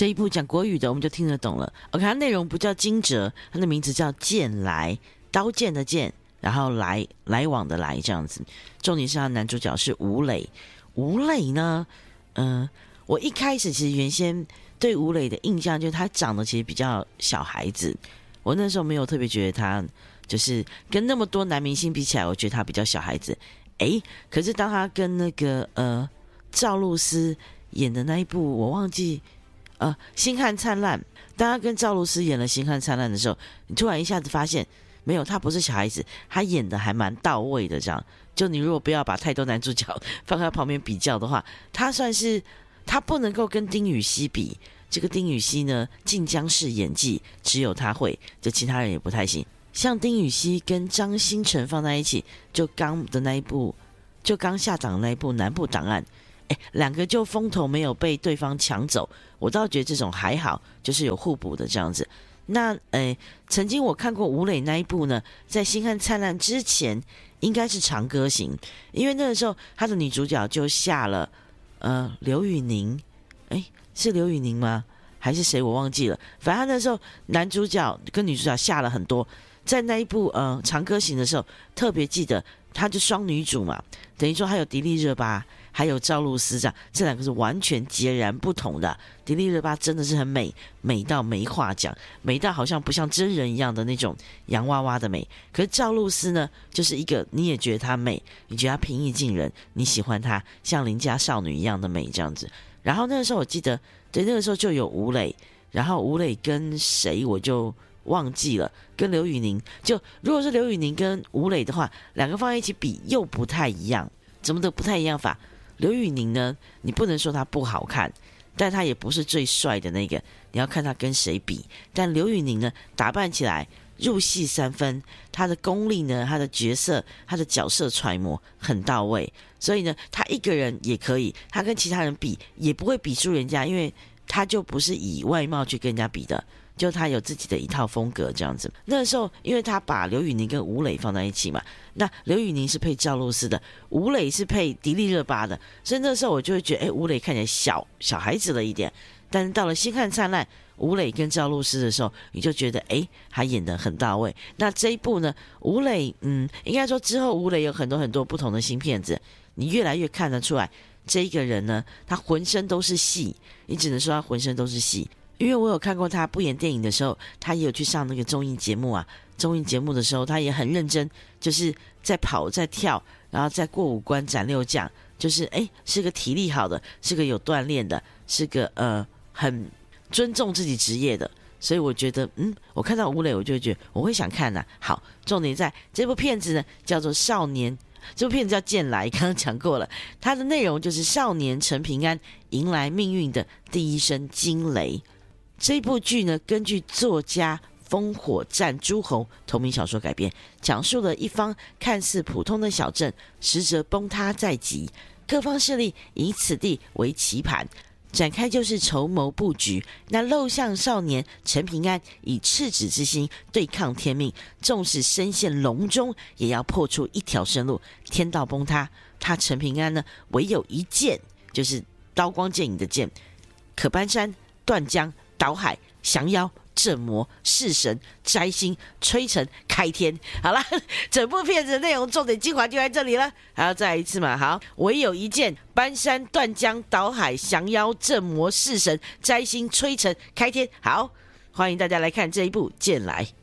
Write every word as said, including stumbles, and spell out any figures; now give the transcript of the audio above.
这一部讲国语的我们就听得懂了。 OK， 它内容不叫惊蛰，它的名字叫剑来，刀剑的剑，然后来来往的来这样子。重点是他男主角是吴磊。吴磊呢嗯、呃，我一开始其实原先对吴磊的印象就是他长得其实比较小孩子，我那时候没有特别觉得他就是跟那么多男明星比起来，我觉得他比较小孩子。诶，可是当他跟那个呃赵露思演的那一部我忘记呃星汉灿烂，当他跟赵露思演了星汉灿烂的时候，你突然一下子发现没有，他不是小孩子，他演的还蛮到位的。这样，就你如果不要把太多男主角放在旁边比较的话，他算是他不能够跟丁禹兮比。这个丁禹兮呢，晋江式演技只有他会，就其他人也不太行。像丁禹兮跟张新成放在一起，就刚的那一部，就刚下档的那一部《南部档案》，哎，两个就风头没有被对方抢走，我倒觉得这种还好，就是有互补的这样子。那诶，曾经我看过吴磊那一部呢，在《星汉灿烂》之前，应该是《长歌行》，因为那个时候他的女主角就下了呃刘宇宁，诶，是刘宇宁吗？还是谁？我忘记了。反正他那时候男主角跟女主角下了很多，在那一部呃《长歌行》的时候，特别记得他就双女主嘛，等于说还有迪丽热巴。还有赵露思这样，这两个是完全截然不同的。迪丽热巴真的是很美，美到没话讲，美到好像不像真人一样的那种洋娃娃的美。可是赵露思呢，就是一个你也觉得她美，你觉得她平易近人，你喜欢她像邻家少女一样的美这样子。然后那个时候我记得，对，那个时候就有吴磊，然后吴磊跟谁我就忘记了，跟刘宇宁。就如果是刘宇宁跟吴磊的话，两个放在一起比又不太一样，怎么的不太一样法？刘宇宁呢，你不能说他不好看，但他也不是最帅的那个，你要看他跟谁比。但刘宇宁呢，打扮起来入戏三分，他的功力呢，他的角色，他的角色揣摩很到位，所以呢，他一个人也可以，他跟其他人比也不会比输人家，因为他就不是以外貌去跟人家比的。就他有自己的一套风格这样子。那个时候因为他把刘宇宁跟吴磊放在一起嘛，那刘宇宁是配赵露思的，吴磊是配迪丽热巴的，所以那时候我就会觉得，哎，吴磊看起来小小孩子了一点。但是到了《星汉灿烂》，吴磊跟赵露思的时候，你就觉得，哎，他演得很到位。那这一部呢，吴磊，嗯，应该说之后吴磊有很多很多不同的新片子，你越来越看得出来，这一个人呢，他浑身都是戏，你只能说他浑身都是戏。因为我有看过他不演电影的时候，他也有去上那个综艺节目啊。综艺节目的时候，他也很认真，就是在跑、在跳，然后在过五关斩六将，就是哎，是个体力好的，是个有锻炼的，是个呃很尊重自己职业的。所以我觉得，嗯，我看到吴磊，我就会觉得我会想看呐、啊。好，重点在这部片子呢，叫做《少年》。这部片子叫《剑来》，刚刚讲过了，它的内容就是少年陈平安迎来命运的第一声惊雷。这部剧呢，根据作家烽火战诸侯同名小说改编，讲述了一方看似普通的小镇，实则崩塌在即，各方势力以此地为棋盘，展开就是筹谋布局。那陋巷少年陈平安以赤子之心对抗天命，纵使身陷笼中，也要破出一条生路。天道崩塌，他陈平安呢，唯有一剑，就是刀光剑影的剑，可搬山断江倒海降妖镇魔弑神摘星吹尘开天。好了，整部片子的内容重点精华就在这里了，还要再来一次嘛？好，唯有一剑，搬山断江倒海降妖镇魔弑神摘星吹尘开天。好，欢迎大家来看这一部《剑来》。